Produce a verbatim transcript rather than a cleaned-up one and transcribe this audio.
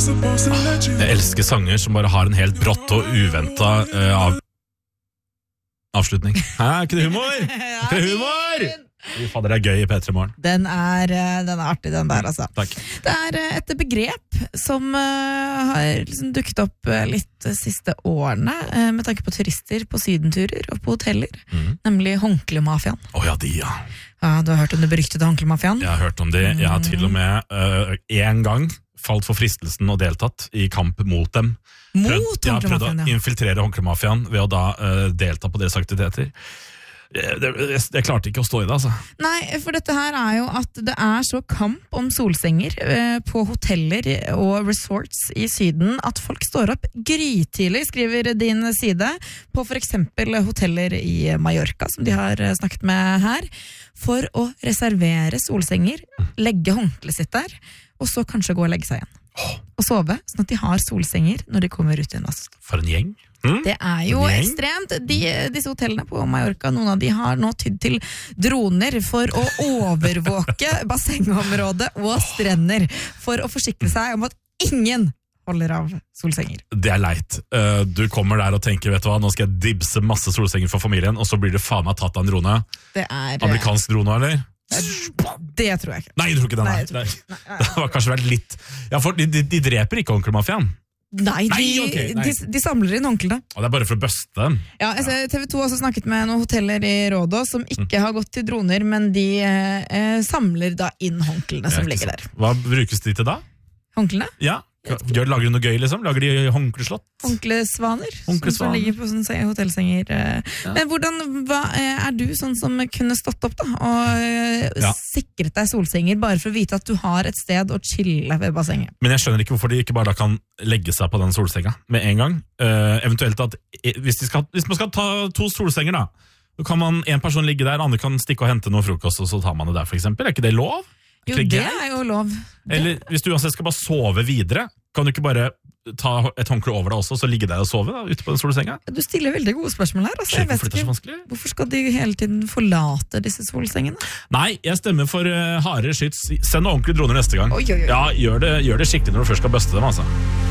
Jeg elsker sanger som bare har en helt brått og uventet uh, av avslutning. Hæ, er ikke det humor? Er ikke det humor? Fy fader, det er gøy i P tre Morgen. Den er, den er artig, den der, altså. Takk. Det er et begrep som uh, har liksom dukket opp litt de siste årene, uh, med tanke på turister på sydenturer og på hoteller, mm. nemlig håndklemafiaen. Å ja, de, ja. Ja, du har hørt om det beryktede håndklemafiaen? Jeg har hørt om det. Jeg har til og med uh, en gang falt for fristelsen og deltatt i kamp mot dem. Mot Prøvd, ja, prøvd å infiltrere håndklemafiaen ved å da uh, delta på deres aktiviteter. Jeg, jeg, jeg klarte ikke å stå i det, altså. Nei, for dette her er jo at det er så kamp om solsenger eh, på hoteller og resorts i Syden at folk står opp grytidlig, skriver din side, på for eksempel hoteller i Mallorca, som de har snakket med her, for å reservere solsenger, legge håndkleet sitt der, og så kanskje gå og legge seg igjen. Og sove, sånn at de har solsenger når de kommer ut i natt. For en gjeng. Mm. Det er jo ekstremt. De, disse hotellene på Mallorca, noen av de har nå tydd til droner for å overvåke bassengområdet og strender, for å forsikre seg om at ingen holder av solsenger. Det er leit. Du kommer der og tenker, vet du hva, nå skal jeg dibse masse solsenger for familien, og så blir det faen meg tatt av en drone. Det er amerikansk drone, eller? Det tror jeg ikke. Nei, du tror ikke det, nei. nei, nei. nei, nei. Det var kanskje vært litt ja, for de, de, de dreper ikke håndklemafiaen. Nei, de, nei, okay, nei. De, de samler inn håndklene. Og det er bare for å bøste dem. Ja, altså, T V to har også snakket med noen hoteller i Rådås som ikke mm. har gått til droner, men de eh, samler da inn håndklene som ligger der. Hva brukes de til da? Håndklene? Ja, lager de noe gøy liksom? Lager de håndkleslott? Håndklesvaner, Håndklesvaner. Som ligger på sånne hotellsenger. Ja. Men hvordan, hva, er du sånn som kunne stått opp da, og ja. sikret deg solsenger, bare for å vite at du har et sted å chille ved bassenget? Men jeg skjønner ikke hvorfor de ikke bare da kan legge seg på den solsenga med en gang. Uh, eventuelt at, hvis, de skal, hvis man skal ta to solsenger da, så kan man, en person ligge der, andre kan stikke og hente noe frokost, og så tar man det der for eksempel. Er ikke det lov? Jo, det er jo lov. Eller hvis du uansett skal bare sove videre, kan du ikke bare ta et håndkle over deg også, så ligge der og sove da, ute på den solsenga? Du stiller veldig gode spørsmål her. Altså, jeg vet ikke, hvorfor skal de hele tiden forlate disse solsengene? Nei, jeg stemmer for uh, hardere skyts. Send noen ordentlige droner neste gang. Oi, oi, oi. Ja, gjør det, gjør det skikkelig når du først skal bøste dem, altså.